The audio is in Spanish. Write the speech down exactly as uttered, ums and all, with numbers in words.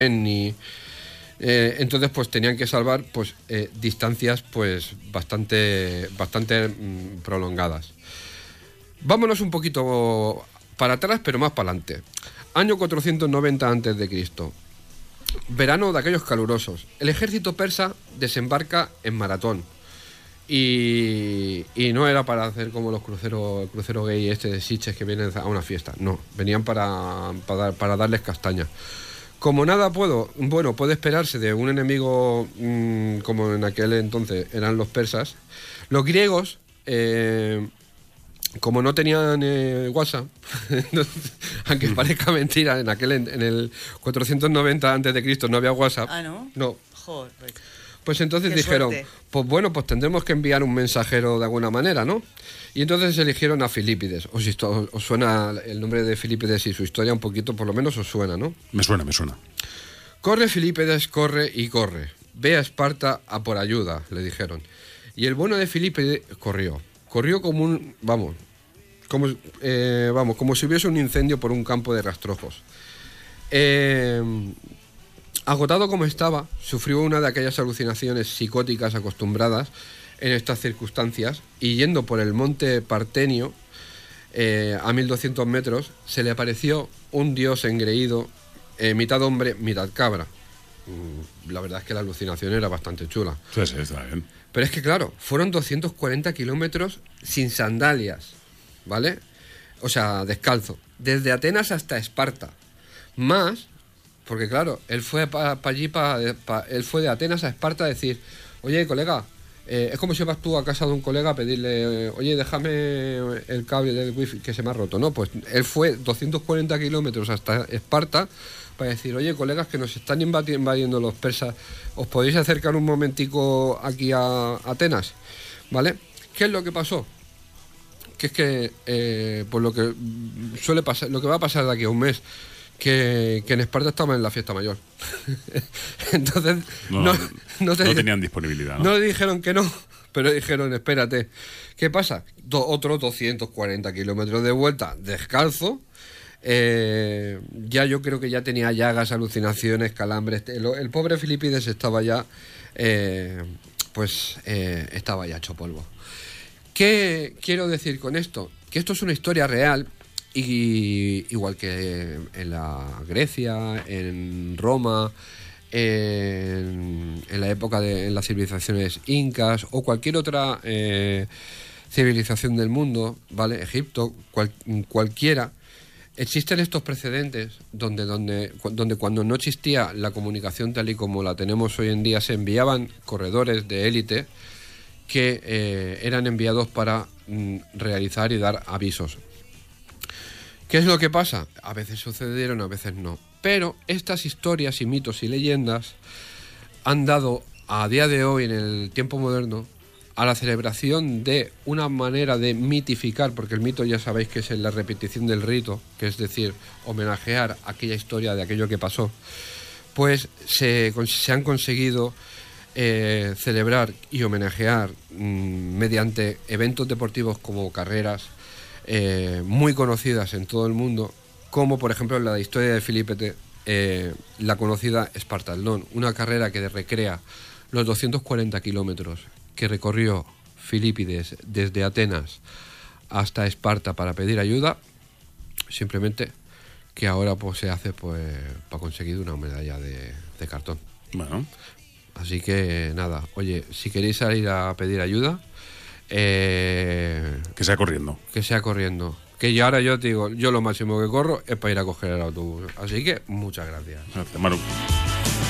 ni... Eh, entonces pues tenían que salvar pues eh, distancias pues bastante, bastante mm, prolongadas. Vámonos un poquito para atrás, pero más para adelante. Año cuatrocientos noventa antes de Cristo. Verano de aquellos calurosos. El ejército persa desembarca en Maratón. Y, y no era para hacer como los cruceros, el crucero gay este de Sitges que vienen a una fiesta. No, venían para, para, para darles castaña. Como nada puedo, bueno, puede esperarse de un enemigo mmm, como en aquel entonces eran los persas, los griegos, eh, como no tenían eh, WhatsApp, aunque parezca mentira, en aquel en el cuatrocientos noventa antes de Cristo no había WhatsApp. Ah, ¿no? No. Joder. Pues entonces Qué dijeron, suerte. pues bueno, pues tendremos que enviar un mensajero de alguna manera, ¿no? Y entonces eligieron a Filípides. Os, os, os suena el nombre de Filípides y su historia un poquito, por lo menos os suena, ¿no? Me suena, me suena. Corre Filípides, corre y corre. Ve a Esparta a por ayuda, le dijeron. Y el bueno de Filípides corrió. Corrió como un, vamos, como, eh, vamos, como si hubiese un incendio por un campo de rastrojos. Eh... Agotado como estaba, sufrió una de aquellas alucinaciones psicóticas acostumbradas en estas circunstancias y yendo por el monte Partenio eh, a mil doscientos metros se le apareció un dios engreído, eh, mitad hombre, mitad cabra. Mm, la verdad es que la alucinación era bastante chula. Sí, sí, está bien. Pero es que claro, fueron doscientos cuarenta kilómetros sin sandalias, ¿vale? O sea, descalzo, desde Atenas hasta Esparta, más... Porque claro, él fue para pa allí, pa, pa, él fue de Atenas a Esparta a decir, oye, colega, eh, es como si vas tú a casa de un colega a pedirle, oye, déjame el cable del wifi que se me ha roto. No, pues él fue doscientos cuarenta kilómetros hasta Esparta para decir, oye, colegas, que nos están invadiendo los persas, ¿os podéis acercar un momentico aquí a Atenas? ¿Vale? ¿Qué es lo que pasó? Que es que, eh, pues lo que suele pasar, lo que va a pasar de aquí a un mes, Que, que en Esparta estaban en la fiesta mayor. Entonces no, no, no, no, te, no tenían disponibilidad, ¿no? No le dijeron que no, pero dijeron, espérate, ¿qué pasa? Do, otros doscientos cuarenta kilómetros de vuelta descalzo. Eh, ya yo creo que ya tenía llagas, alucinaciones, calambres. El, el pobre Filípides estaba ya, eh, pues eh, estaba ya hecho polvo. ¿Qué quiero decir con esto? Que esto es una historia real. Y igual que en la Grecia, en Roma, en, en la época de en las civilizaciones incas o cualquier otra eh, civilización del mundo, ¿vale? Egipto, cual, cualquiera, existen estos precedentes donde, donde, donde cuando no existía la comunicación tal y como la tenemos hoy en día, se enviaban corredores de élite que eh, eran enviados para mm, realizar y dar avisos. ¿Qué es lo que pasa? A veces sucedieron, a veces no. Pero estas historias y mitos y leyendas han dado a día de hoy, en el tiempo moderno, a la celebración de una manera de mitificar, porque el mito ya sabéis que es la repetición del rito, que es decir, homenajear aquella historia de aquello que pasó, pues se, se han conseguido eh, celebrar y homenajear mmm, mediante eventos deportivos como carreras, Eh, muy conocidas en todo el mundo, como por ejemplo en la historia de Filípides, eh, la conocida Espartaldón, una carrera que recrea los doscientos cuarenta kilómetros que recorrió Filípides desde Atenas hasta Esparta para pedir ayuda, simplemente que ahora pues se hace pues para conseguir una medalla de, de cartón. Bueno. Así que nada, oye, si queréis salir a pedir ayuda, Eh, que sea corriendo. Que sea corriendo. Que yo ahora yo te digo, yo lo máximo que corro es para ir a coger el autobús. Así que muchas gracias. Gracias, Manu.